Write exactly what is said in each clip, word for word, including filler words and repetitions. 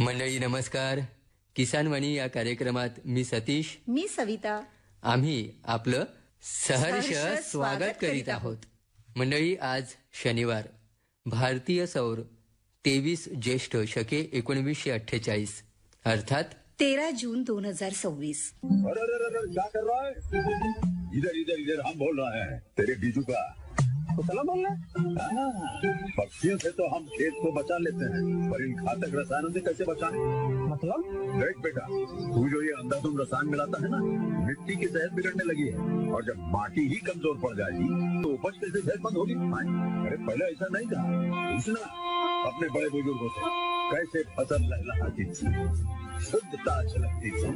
मंडळी नमस्कार. किसानवाणी या कार्यक्रमात मी सतीश, मी सविता, आम्ही आपलं सहर्ष सहर्ष स्वागत करीत आहोत. मंडळी, आज शनिवार, भारतीय सौर तेवीस ज्येष्ठ शके एकोणवीसशे अठ्ठेचाळीस अर्थात तेरा जून दोन हजार सव्वीस. अरे अरे अरे क्या कर रहा है? इधर इधर इधर हम बोल रहे हैं तेरे बीजू का. कुतला बोल रहा है? पक्षियों से तो हम खेत को बचा लेते हैं, पर इन घातक रसायनों से कैसे बचाएं? मतलब देख बेटा, तू जो ये अंधाधुंध रसायन मिलाता है ना, मिट्टी की सेहत बिगड़ने लगी है. और जब माटी ही कमजोर पड़ जाएगी तो उपज कैसे सेहतमंद होगी? अरे पहले ऐसा नहीं था. पूछना अपने बड़े बुजुर्गों से, कैसे फसल लहलहाती थी, शुद्धता झलकती थी.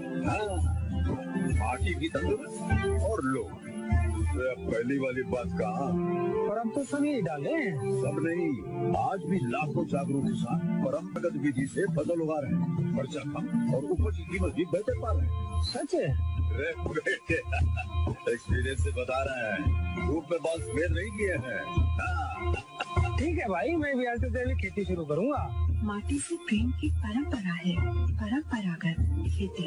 माटी भी तंदुरुस्त और लोग. पहली वाली बात कहा, पर हम तो सब यही डाले. सब नहीं, आज भी लाखों जागरूक किसान परंपरागत विधि से फसल उगा रहे हैं. खर्चा कम और उपज की कीमत भी बेहतर पा रहे हैं. सच है? अरे बेटे, एक्सपीरियंस से बता रहे हैं, धूप में बाल सफेद नहीं किए हैं. हाँ। ठीक है भाई, मैं भी आज से तेरी खेती शुरू करूंगा. माटी से प्रेम की परंपरा है, परंपरागत खेती.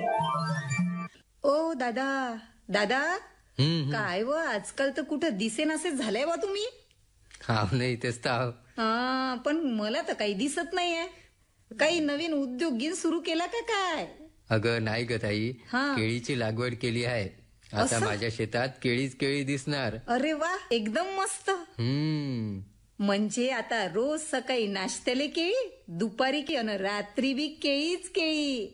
ओ दादा दादा हम्म काय व आजकाल तर कुठं दिसेनासे झालंय बा तुम्ही. हा नाही तेच तर आहो. हा, पण मला तर काही दिसत नाहीये. काही नवीन उद्योगीन सुरू केला का काय? अगं नाही ग ताई, हा. केळीची लागवड केली आहे. आता असं? माझ्या शेतात केळीच केळी दिसणार. अरे वा, एकदम मस्त. हम्म म्हणजे आता रोज सकाळी नाश्त्याले केळी, दुपारी केळी आणि रात्री बी केळीच केळी.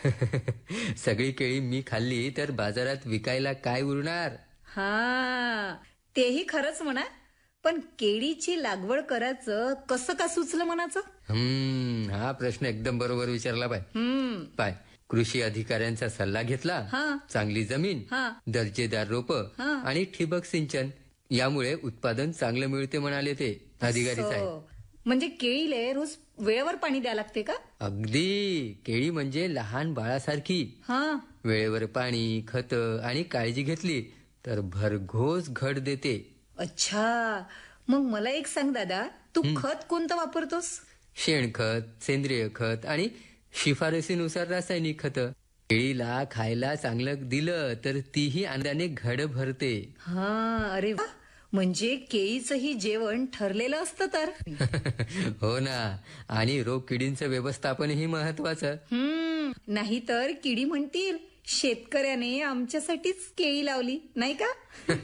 सगळी केळी मी खाल्ली तर बाजारात विकायला काय उरणार? हा, तेही खरंच म्हणा. पण केळीची लागवड करायचं कसं का सुचलं मनाचं? हम्म हा प्रश्न एकदम बरोबर विचारला बाय. हम्म पाय, कृषी अधिकाऱ्यांचा सल्ला घेतला, हा. चांगली जमीन, हा. दर्जेदार रोप हा. आणि ठिबक सिंचन यामुळे उत्पादन चांगलं मिळते म्हणाले ते अधिकारी साहेब. असं. म्हणजे केळीले रोज वेळेवर पाणी द्यावं लागते का? अगदी, केळी म्हणजे लहान बाळासारखी. हा. वेळेवर पाणी, खत आणि काळजी घेतली तर भरघोस घड देते. अच्छा, मग मला एक सांग दादा, तू खत कोणतं वापरतोस? शेणखत, सेंद्रिय खत आणि शिफारसीनुसार रासायनिक खत. केळीला खायला चांगलं दिलं तर तीही आनंदाने घड भरते. हा, अरे वा, म्हणजे केळीचंही जेवण ठरलेलं असतं तर. हो ना, आणि रोग किडींचं व्यवस्थापनही महत्वाचं. हम्म, नाहीतर किडी म्हणतील शेतकऱ्याने आमच्यासाठीच केळी लावली नाही का?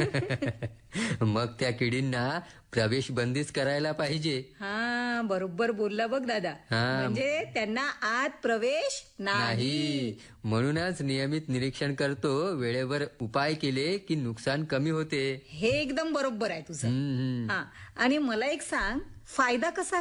मग त्या किडींना प्रवेश बंदीच करायला पाहिजे. हा, बरोबर बोलला बघ दादा. हा. म्हणजे त्यांना आत प्रवेश नाही. नाही, म्हणूनच नियमित निरीक्षण करतो. वेळेवर उपाय केले की नुकसान कमी होते. हे एकदम बरोबर आहे तुझं. हम्म, हम्म. हा, आणि मला एक सांग, फायदा कसा